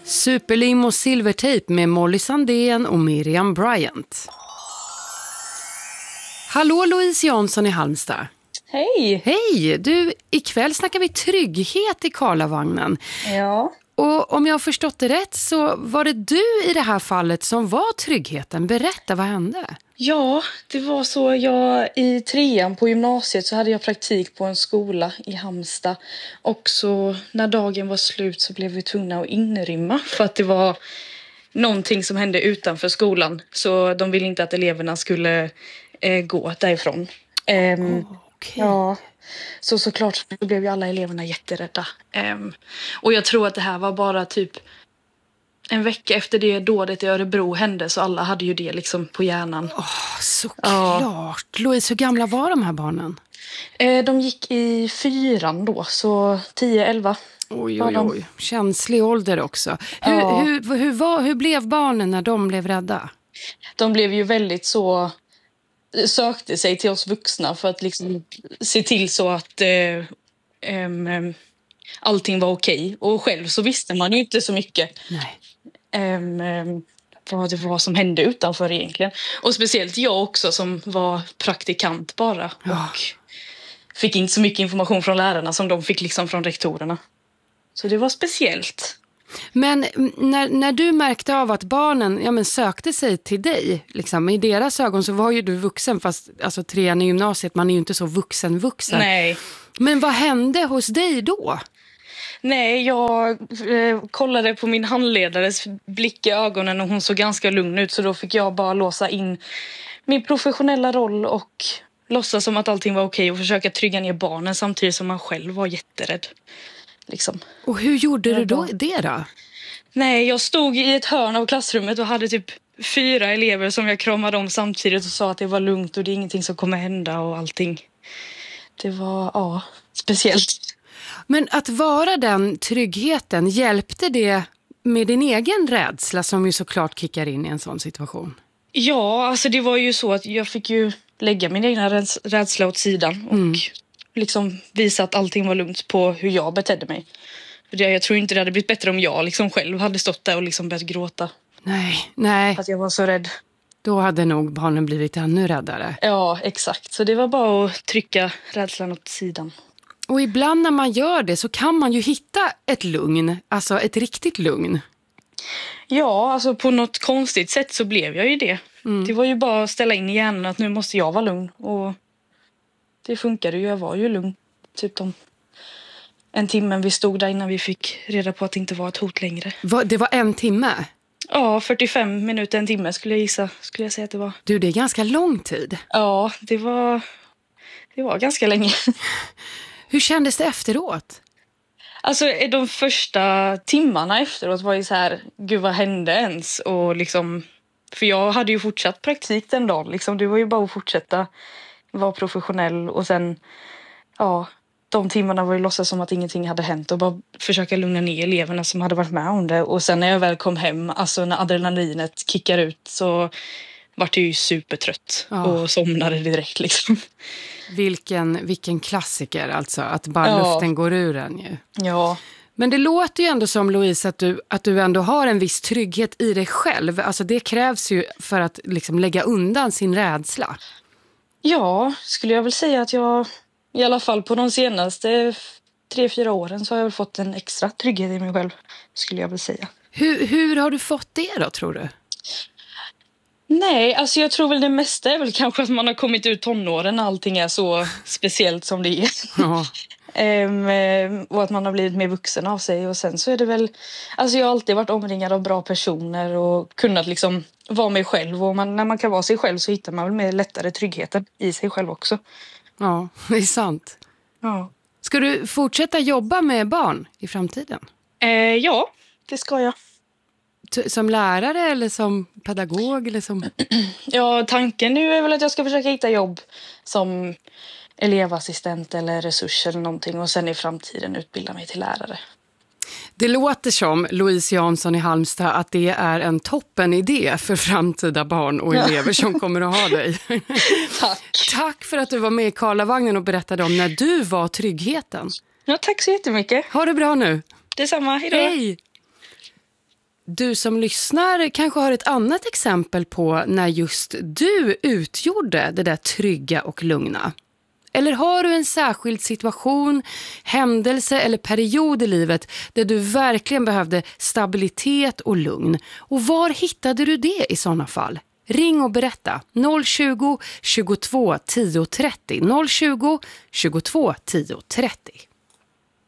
Superlim och silvertejp med Molly Sandén och Miriam Bryant. Hallå Louise Jansson i Halmstad. Hej! Hej! Du, ikväll snackar vi trygghet i Karlavagnen. Ja. Och om jag har förstått det rätt så var det du i det här fallet som var tryggheten. Berätta, vad hände? Ja, det var så. I 3:an på gymnasiet så hade jag praktik på en skola i Halmstad. Och så när dagen var slut så blev vi tvungna att inrymma för att det var någonting som hände utanför skolan. Så de ville inte att eleverna skulle gå därifrån. Okay. Ja, såklart blev ju alla eleverna jätterädda. Och jag tror att det här var bara typ en vecka efter det dådet i Örebro hände, så alla hade ju det liksom på hjärnan. Såklart. Ja. Louise, hur gamla var de här barnen? De gick i 4:an då, så 10-11. Oj. Känslig ålder också. Hur blev barnen när de blev rädda? De blev ju väldigt så... sökte sig till oss vuxna för att liksom se till så att allting var okej. Och själv så visste man ju inte så mycket. Nej. Vad det var som hände utanför egentligen. Och speciellt jag också som var praktikant bara. Ja. Och fick inte så mycket information från lärarna som de fick liksom från rektorerna. Så det var speciellt. Men när du märkte av att barnen sökte sig till dig, liksom, i deras ögon så var ju du vuxen, fast alltså 3:an i gymnasiet, man är ju inte så vuxen. Nej. Men vad hände hos dig då? Nej, jag kollade på min handledares blick i ögonen och hon såg ganska lugn ut, så då fick jag bara låsa in min professionella roll och låtsas som att allting var okej och försöka trygga ner barnen samtidigt som man själv var jätterädd. Liksom. Och hur gjorde du då det då? Nej, jag stod i ett hörn av klassrummet och hade typ 4 elever som jag kramade om samtidigt och sa att det var lugnt och det är ingenting som kommer hända och allting. Det var, speciellt. Men att vara den tryggheten, hjälpte det med din egen rädsla som ju såklart kickar in i en sån situation? Ja, alltså det var ju så att jag fick ju lägga min egna rädsla åt sidan och liksom visa att allting var lugnt på hur jag betedde mig. För jag tror inte det hade blivit bättre om jag liksom själv hade stått där och liksom börjat gråta. Nej. Att jag var så rädd. Då hade nog barnen blivit ännu räddare. Ja, exakt. Så det var bara att trycka rädslan åt sidan. Och ibland när man gör det så kan man ju hitta ett lugn, alltså ett riktigt lugn. Ja, alltså på något konstigt sätt så blev jag ju det. Det var ju bara att ställa in i hjärnan att nu måste jag vara lugn. Och det funkade ju, jag var ju lugn. Typ en timme vi stod där innan vi fick reda på att det inte var ett hot längre. Det var 1 timme? Ja, 45 minuter, 1 timme skulle jag säga att det var. Du, det är ganska lång tid. Ja, det var ganska länge. Hur kändes det efteråt? Alltså de första timmarna efteråt var ju så här, gud vad hände ens? Och liksom, för jag hade ju fortsatt praktik den dagen. Liksom, det var ju bara att fortsätta vara professionell och sen, de timmarna var ju låtsas som att ingenting hade hänt och bara försöka lugna ner eleverna som hade varit med om det. Och sen när jag väl kom hem, alltså när adrenalinet kickar ut så var jag ju supertrött och somnade direkt liksom. Vilken klassiker alltså, att bara luften går ur en ju. Ja. Men det låter ju ändå som, Louise, att du ändå har en viss trygghet i dig själv. Alltså det krävs ju för att liksom lägga undan sin rädsla. Ja, skulle jag väl säga att jag i alla fall på de senaste 3-4 åren så har jag väl fått en extra trygghet i mig själv, skulle jag väl säga. Hur har du fått det då, tror du? Nej, alltså jag tror väl det mesta är väl kanske att man har kommit ut tonåren när allting är så speciellt som det är. Ja. Och att man har blivit mer vuxen av sig. Och sen så är det väl, alltså jag har alltid varit omringad av bra personer och kunnat liksom vara mig själv. Och när man kan vara sig själv så hittar man väl mer lättare tryggheten i sig själv också. Ja, det är sant. Ja. Ska du fortsätta jobba med barn i framtiden? Ja, det ska jag. Som lärare eller som pedagog? Eller som... Ja, tanken nu är väl att jag ska försöka hitta jobb som elevassistent eller resurs eller någonting. Och sen i framtiden utbilda mig till lärare. Det låter som, Louise Jansson i Halmstad, att det är en toppen idé för framtida barn och elever som kommer att ha dig. Tack. Tack för att du var med i Karlavagnen och berättade om när du var tryggheten. Ja, tack så jättemycket. Ha det bra nu. Detsamma, hejdå. Hej. Du som lyssnar kanske har ett annat exempel på när just du utgjorde det där trygga och lugna. Eller har du en särskild situation, händelse eller period i livet där du verkligen behövde stabilitet och lugn? Och var hittade du det i sådana fall? Ring och berätta 020 22 10 30 020 22 10 30.